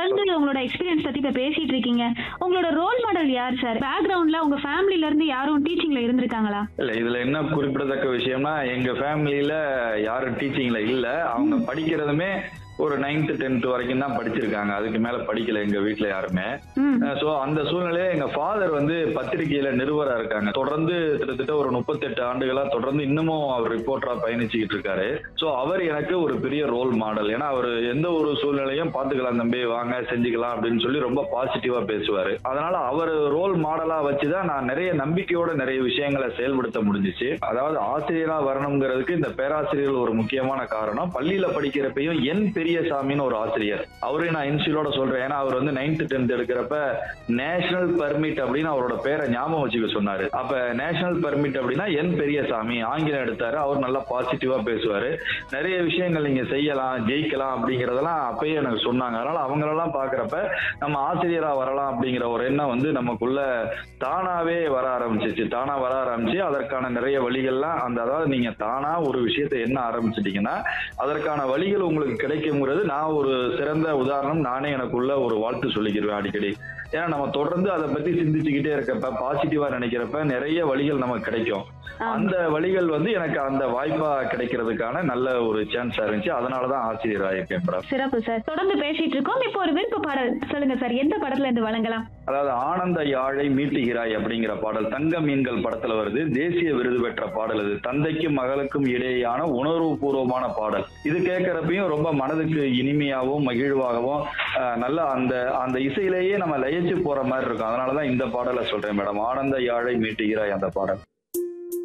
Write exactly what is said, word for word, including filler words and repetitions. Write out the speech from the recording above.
வந்து உங்களோட எக்ஸ்பீரியன்ஸ் பத்தி இப்ப பேசிட்டு இருக்கீங்க. உங்களோட ரோல் மாடல் யார் சார்? பேக்ரவுண்ட்ல உங்க ஃபேமிலில இருந்து யாரும் டீச்சிங்ல இருந்திருக்காங்களா? இல்ல இதுல என்ன குறிப்பிடத்தக்க விஷயம்னா, எங்க ஃபேமிலியில யாரும் டீச்சிங்ல இல்ல. அவங்க படிக்கிறதுமே ஒரு நைன்த் டென்த் வரைக்கும் தான் படிச்சிருக்காங்க. அதுக்கு மேல படிக்கல எங்க வீட்டுல யாருமே. ம். சோ அந்த சூழ்நிலையில எங்க ஃபாதர் வந்து பத்திரிகையில நிருபரா இருக்காங்க. தொடர்ந்து கிட்டத்தட்ட ஒரு முப்பத்தெட்டு ஆண்டுகளா தொடர்ந்து இன்னமும் அவர் ரிப்போர்ட்டரா பயணிச்சுக்கிட்டு இருக்காரு. சோ அவர் எனக்கு ஒரு பெரிய ரோல் மாடல். ஏன்னா அவர் எந்த ஒரு சூழ்நிலையும் பாத்துக்கலாம் தம்பி, வாங்க செஞ்சுக்கலாம் அப்படின்னு சொல்லி ரொம்ப பாசிட்டிவா பேசுவாரு. அதனால அவர் ரோல் மாடலா வச்சுதான் நான் நிறைய நம்பிக்கையோட நிறைய விஷயங்களை செயல்படுத்த முடிஞ்சிச்சு. அதாவது ஆசிரியரா வரணுங்கிறதுக்கு இந்த பேராசிரியர்கள் ஒரு முக்கியமான காரணம். பள்ளியில படிக்கிறப்பையும் என் பெரியசாமின்னு ஒரு ஆசிரியர், அவரையும் நான் இன்சிலோட சொல்றேன். ஏன்னா அவர் வந்து நைன்த் டென்த் எடுக்கிறப்ப நேஷனல் பர்மிட் அப்படின்னு அவரோட பேரை ஞாபகம் வச்சுக்க சொன்னாரு. அப்ப நேஷனல் பர்மிட் அப்படின்னா என் பெரியசாமி ஆங்கிலம் எடுத்தாரு. அவர் நல்லா பாசிட்டிவா பேசுவாரு. நிறைய விஷயங்கள் நீங்க செய்யலாம், ஜெயிக்கலாம் அப்படிங்கறதெல்லாம் அப்பயே எனக்கு சொன்னாங்க. அதனால அவங்களெல்லாம் பாக்குறப்ப நம்ம ஆசிரியரா வரலாம் அப்படிங்கிற ஒரு எண்ணம் வந்து நமக்குள்ள தானாவே வர ஆரம்பிச்சிச்சு. தானா வர ஆரம்பிச்சு அதற்கான நிறைய வழிகள்லாம் அந்த அதாவது நீங்க தானா ஒரு விஷயத்தை என்ன ஆரம்பிச்சிட்டீங்கன்னா அதற்கான வழிகள் உங்களுக்கு கிடைக்குங்கிறது நான் ஒரு சிறந்த உதாரணம். நானே எனக்குள்ள ஒரு வாழ்த்து சொல்லிக்கிறேன் அடிக்கடி. ஏன்னா நம்ம தொடர்ந்து அதை பத்தி சிந்திச்சுக்கிட்டே இருக்கப்ப, பாசிட்டிவா நினைக்கிறப்ப நிறைய வழிகள் நமக்கு கிடைக்கும். அந்த வழிகள் வந்து எனக்கு அந்த வாய்ப்பா கிடைக்கிறதுக்கான நல்ல ஒரு சான்ஸா இருந்துச்சு. அதனாலதான் ஆசிரியர் ஆயிருக்கேன் மேடம். சிறப்பு சார். தொடர்ந்து பேசிட்டு இருக்கோம். இப்போ ஒரு விருப்ப பாடல் சொல்லுங்க சார். எந்த படத்துல இருந்து வழங்கலாம்? அதாவது ஆனந்த யாழை மீட்டுகிறாய் அப்படிங்கிற பாடல் தங்க மீன்கள் படத்துல வருது. தேசிய விருது பெற்ற பாடல் இது. தந்தைக்கும் மகளுக்கும் இடையேயான உணர்வு பூர்வமான பாடல். இது கேட்கறப்பையும் ரொம்ப மனதுக்கு இனிமையாகவும் மகிழ்வாகவும் நல்ல அந்த அந்த இசையிலேயே நம்ம லயிச்சு போற மாதிரி இருக்கும். அதனாலதான் இந்த பாடலை சொல்றேன் மேடம். ஆனந்த யாழை மீட்டுகிறாய் அந்த பாடல்.